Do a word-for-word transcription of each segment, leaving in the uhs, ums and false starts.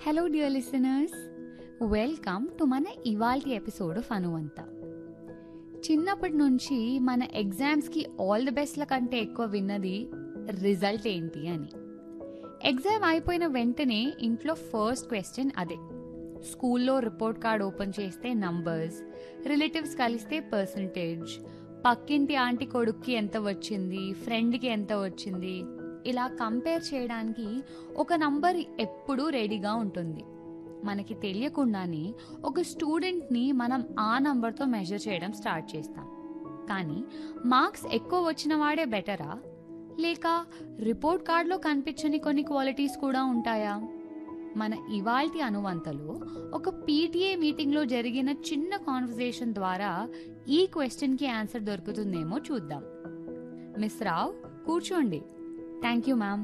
Hello dear listeners, welcome to మన ఇవాల్టి episode of అనువంత. చిన్నప్పటి నుంచి మన ఎగ్జామ్స్కి ఆల్ ది బెస్ట్ల కంటే ఎక్కువ విన్నది రిజల్ట్ ఏంటి అని. ఎగ్జామ్ అయిపోయిన వెంటనే ఇంట్లో ఫస్ట్ క్వశ్చన్ అదే. స్కూల్లో రిపోర్ట్ కార్డ్ ఓపెన్ చేస్తే నంబర్స్, రిలేటివ్స్ కలిస్తే పర్సంటేజ్, పక్కింటి ఆంటీ కొడుక్కి ఎంత వచ్చింది, ఫ్రెండ్కి ఎంత వచ్చింది, ఇలా కంపేర్ చేయడానికి ఒక నంబర్ ఎప్పుడూ రెడీగా ఉంటుంది. మనకి తెలియకుండానే ఒక స్టూడెంట్ని మనం ఆ నంబర్తో మెజర్ చేయడం స్టార్ట్ చేస్తాం. కానీ మార్క్స్ ఎక్కువ వచ్చిన వాడే బెటరా, లేక రిపోర్ట్ కార్డులో కనిపించని కొన్ని క్వాలిటీస్ కూడా ఉంటాయా? మన ఇవాల్టి అనువంతలో ఒక పీటీఏ మీటింగ్లో జరిగిన చిన్న కాన్వర్సేషన్ ద్వారా ఈ క్వశ్చన్కి ఆన్సర్ దొరుకుతుందేమో చూద్దాం. మిస్ రావ్, కూర్చోండి. Thank you ma'am.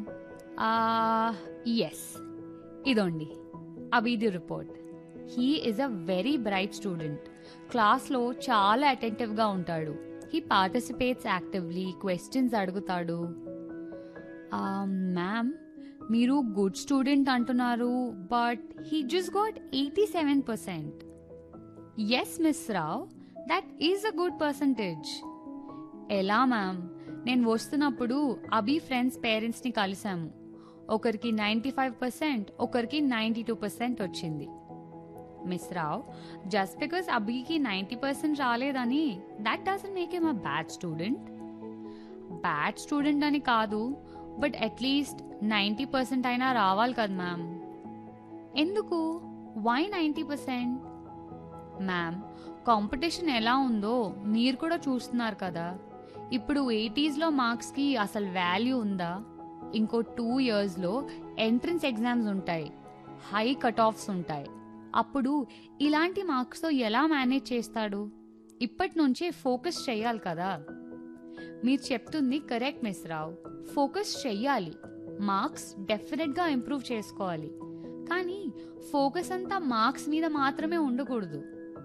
Yes, ఇదోండి అబీది report. He is a very bright student. క్లాస్లో చాలా అటెంటివ్గా ఉంటాడు. హీ పార్టిసిపేట్స్ యాక్టివ్లీ, క్వశ్చన్స్ అడుగుతాడు. మ్యామ్, మీరు గుడ్ స్టూడెంట్ అంటున్నారు, but he just got eighty seven percent. Yes miss Rao, that is a good percentage. ఎలా ma'am? నేను వస్తున్నప్పుడు అభి friends పేరెంట్స్ని కలిసాము. ఒకరికి నైంటీ ఫైవ్ పర్సెంట్, ఒకరికి నైంటీ టూ పర్సెంట్ వచ్చింది. Miss Rao, just because అభికి ninety percent రాలేదని that doesn't make him a bad student. Bad student అని కాదు, బట్ అట్లీస్ట్ నైంటీ పర్సెంట్ అయినా రావాలి కదా మ్యామ్. ఎందుకు? Why ninety percent? Ma'am, competition ఎలా ఉందో మీరు కూడా చూస్తున్నారు కదా. ఇప్పుడు ఎయిటీస్లో మార్క్స్కి అసలు వాల్యూ ఉందా? ఇంకో టూ ఇయర్స్లో ఎంట్రన్స్ ఎగ్జామ్స్ ఉంటాయి, హై కట్ ఆఫ్స్ ఉంటాయి. అప్పుడు ఇలాంటి మార్క్స్తో ఎలా మేనేజ్ చేస్తాడు? ఇప్పటి నుంచే ఫోకస్ చెయ్యాలి కదా. మీరు చెప్తుంది కరెక్ట్ మిస్ రావ్, ఫోకస్ చెయ్యాలి. మార్క్స్ డెఫినెట్గా ఇంప్రూవ్ చేసుకోవాలి. కానీ ఫోకస్ అంతా మార్క్స్ మీద మాత్రమే ఉండకూడదు.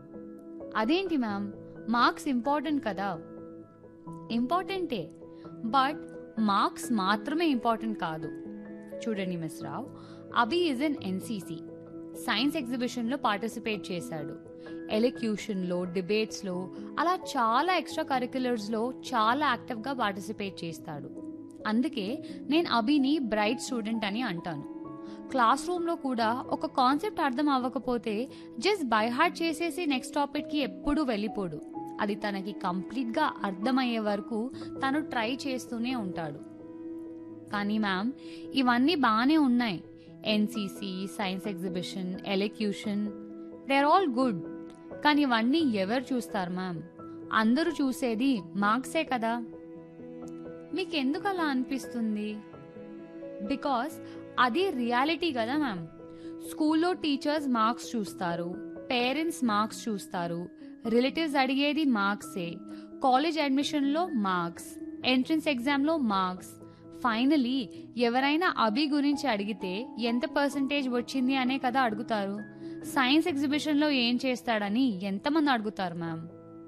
అదేంటి మ్యామ్, మార్క్స్ ఇంపార్టెంట్ కదా. ఇంపార్టెంటే, బట్ మార్క్స్ మాత్రమే ఇంపార్టెంట్ కాదు. చూడండి miss Rao, Abhi is N NCC. Science ఎగ్జిబిషన్లో పార్టిసిపేట్ చేశాడు. ఎలక్యూషన్లో, డిబేట్స్లో, అలా చాలా ఎక్స్ట్రా కరిక్యులర్స్లో చాలా యాక్టివ్గా పార్టిసిపేట్ చేస్తాడు. అందుకే నేను అభిని బ్రైట్ స్టూడెంట్ అని అంటాను. క్లాస్ రూమ్లో కూడా ఒక కాన్సెప్ట్ అర్థం అవ్వకపోతే జస్ట్ బై హార్ట్ చేసేసి నెక్స్ట్ టాపిక్కి ఎప్పుడూ వెళ్ళిపోడు. అది తనకి కంప్లీట్గా అర్థమయ్యే వరకు తను ట్రై చేస్తూనే ఉంటాడు. కానీ మ్యామ్, ఇవన్నీ బాగానే ఉన్నాయి. NCC, science exhibition, elocution, they are all good. కానీ ఇవన్నీ ఎవరు చూస్తారు మ్యామ్? అందరూ చూసేది మార్క్సే కదా. మీకెందుకు అలా అనిపిస్తుంది? బికాస్ అది రియాలిటీ కదా మ్యామ్. స్కూల్లో టీచర్స్ మార్క్స్ చూస్తారు, పేరెంట్స్ మార్క్స్ చూస్తారు, రిలేటివ్స్ అడిగేది మార్క్సే, కాలేజ్ అడ్మిషన్లో మార్క్స్, ఎంట్రన్స్ ఎగ్జామ్లో మార్క్స్. ఫైనలీ ఎవరైనా అభి గురించి అడిగితే ఎంత పర్సంటేజ్ వచ్చింది అనే కదా అడుగుతారు. సైన్స్ ఎగ్జిబిషన్లో ఏం చేస్తాడని ఎంతమంది అడుగుతారు మ్యామ్?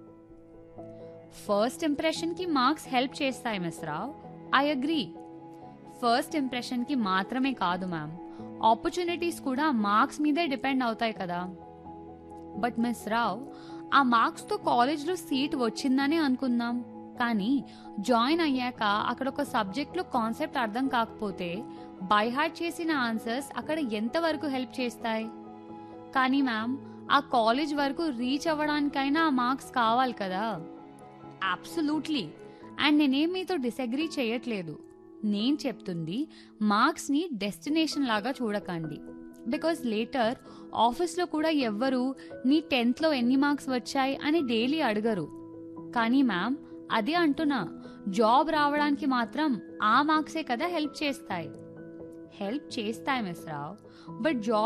ఫస్ట్ ఇంప్రెషన్కి మార్క్స్ హెల్ప్ చేస్తాయి miss Rao, I agree. First ఇంప్రెషన్కి మాత్రమే కాదు మ్యామ్, ఆపర్చునిటీస్ కూడా మార్క్స్ మీదే డిపెండ్ అవుతాయి కదా. బట్ మిస్ రావ్, ఆ మార్క్స్తో కాలేజ్లో సీట్ వచ్చిందని అనుకుందాం. కానీ జాయిన్ అయ్యాక అక్కడ ఒక సబ్జెక్ట్లో కాన్సెప్ట్ అర్థం కాకపోతే బై హార్ట్ చేసిన ఆన్సర్స్ అక్కడ ఎంతవరకు హెల్ప్ చేస్తాయి? కానీ మ్యామ్, ఆ కాలేజ్ వరకు రీచ్ అవ్వడానికైనా ఆ మార్క్స్ కావాలి కదా. అబ్సల్యూట్లీ. అండ్ నేనేం మీతో డిసగ్రీ చేయట్లేదు. నేను చెప్తుంది మార్క్స్ని డెస్టినేషన్ లాగా చూడకండి. బికాస్ లేటర్ ఆఫీస్లో కూడా ఎవ్వరు నీ టెన్త్లో ఎన్ని మార్క్స్ వచ్చాయి అని డైలీ అడగరు. కానీ మ్యామ్, అదే అంటున్నా, జాబ్ రావడానికి మాత్రం ఆ మార్క్సే కదా హెల్ప్ చేస్తాయి. హెల్ప్ చేస్తాయి మిస్ రావ్, బట్ జాబ్